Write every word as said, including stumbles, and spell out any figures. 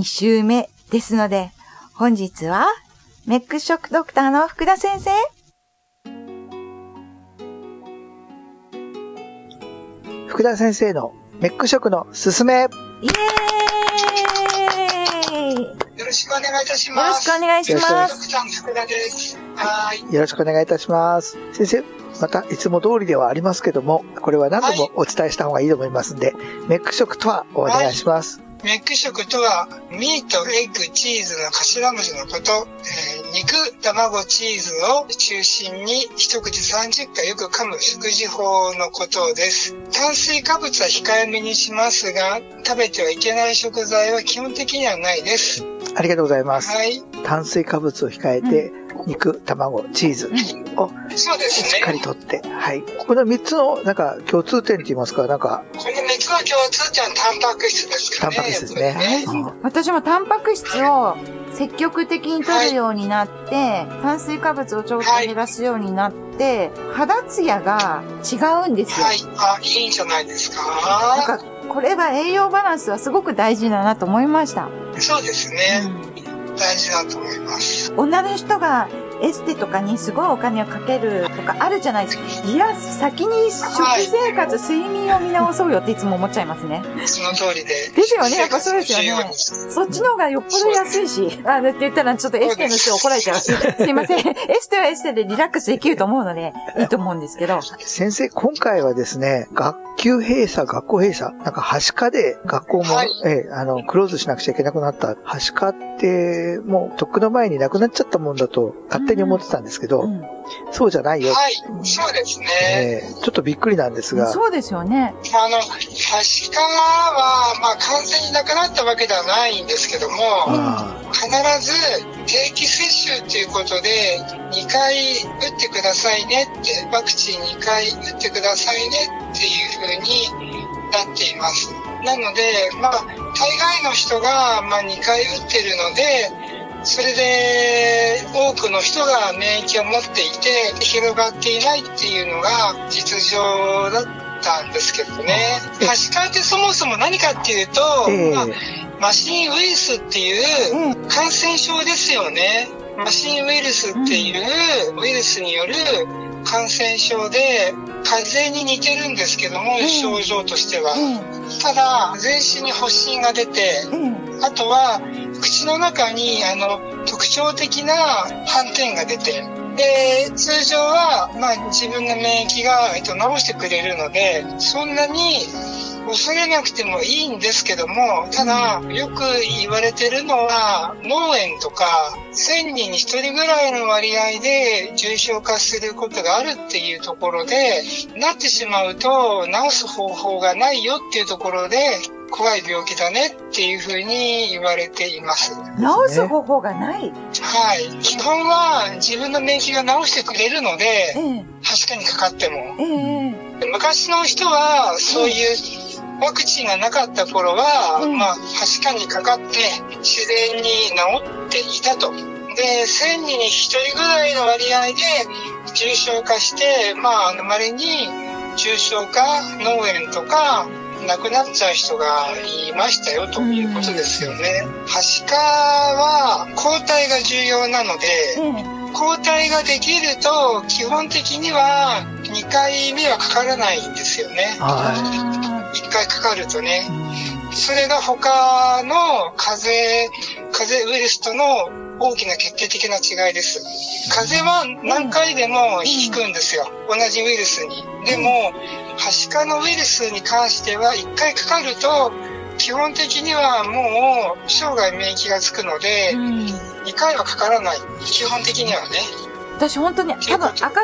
に週目ですので、本日はメックショックドクターの福田先生。 福田先生のメックショックのすすめ。 イエーイ。 よろしくお願いいたします。 よろしくお願いします。 ドクターの福田です。はい。 よろしくお願いいたします。先生、またいつも通りではありますけども、これは何度もお伝えした方がいいと思いますんで、はい、メックショックとはお願いします。 はい、メックショックとは、ミート、エッグ、チーズの頭文字のこと、えー、肉、卵、チーズを中心に一口さんじゅっかいよく噛む食事法のことです。炭水化物は控えめにしますが、食べてはいけない食材は基本的にはないです。 ありがとうございます。 はい。 炭水化物を控えて、うん、肉、卵、チーズをそうですね。 しっかりとって、はい。このみっつのなんか共通点って言いますか、なんか。 このみっつの共通点はタンパク質ですかね。 タンパク質ですね。 はい、私もタンパク質を積極的に摂るようになって、はい、炭水化物をちょっと減らすようになって、はい、肌ツヤが違うんですよ。 はい。あ、いいんじゃないですか。 なんか、これは栄養バランスはすごく大事だなと思いました。 そうですね。うん、大事だと思います。 女の人がエステとかにすごいお金をかけるとかあるじゃないですか。いや、先に食生活、はい、睡眠を見直そうよっていつも思っちゃいますね。 その通りで。 ですよね。やっぱそうですよね。そっちの方がよっぽど安いし。あのって言ったらちょっとエステの人怒られちゃう。すいません。エステはエステでリラックスできると思うのでいいと思うんですけど。 先生、今回はですね、学級閉鎖、学校閉鎖、なんかはしかで学校も、はい、えあの、クローズしなくちゃいけなくなった。はしかって、もうとっくの前になくなっちゃったもんだと勝手に思ってたんですけど、うんうん、そうじゃないよ。 はい、そうですね、 えー。ちょっとびっくりなんですが。 そうですよね。 あの、はしかは、まあ完全になくなったわけではないんですけども、必ず定期接種ということで、にかい打ってくださいねって、ワクチンにかい打ってくださいねっていうふうになっています。なので、まあ、大概の人が、まあ、にかい打ってるので、それで多くの人が免疫を持っていて広がっていないっていうのが実情だったんですけどね。はしかってそもそも何かっていうと、えーまあ、マシンウイルスっていう感染症ですよね。マシンウイルスっていうウイルスによる感染症で風邪に似てるんですけども、症状としては。ただ全身に発疹が出て、あとは口の中にあの特徴的な斑点が出て、で通常は、まあ、自分の免疫が、えっと、治してくれるのでそんなに恐れなくてもいいんですけども、ただよく言われてるのは脳炎とかせんにんにひとりぐらいの割合で重症化することがあるっていうところで、なってしまうと治す方法がないよっていうところで怖い病気だねっていうふうに言われています。 治す方法がない？ はい。基本は自分の免疫が治してくれるので、ええ、はしかにかかっても、ええ、昔の人はそういうワクチンがなかった頃は、ええ、まあ、はしかにかかって自然に治っていたと。で、せんにんにひとりぐらいの割合で重症化して、まあ、稀に重症化、脳炎とか、亡くなっちゃう人がいましたよということですよね。はしかは抗体が重要なので、うん、抗体ができると基本的にはにかいめはかからないんですよね。いっかいかかるとね。それが他の風邪、風邪ウイルスとの大きな決定的な違いです。風邪は何回でも引くんですよ。同じウイルスに。でも、はしかのウイルスに関してはいっかいかかると基本的にはもう生涯免疫がつくので、にかいはかからない。基本的にはね。 私本当に多分赤